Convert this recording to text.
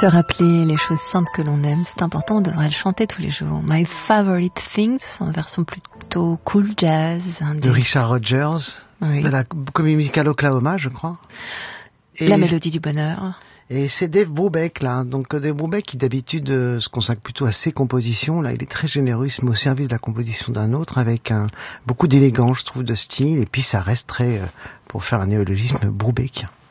Se rappeler les choses simples que l'on aime, c'est important, on devrait le chanter tous les jours. My Favorite Things, en version plutôt cool jazz. De Richard Rodgers, oui. De la comédie musicale Oklahoma, je crois. Et la mélodie du bonheur. Et c'est Dave Brubeck, là. Donc Dave Brubeck, qui d'habitude se consacre plutôt à ses compositions. Là, il est très généreux, il se met au service de la composition d'un autre, avec beaucoup d'élégance, je trouve, de style. Et puis ça reste très, pour faire un néologisme, Brubeckien.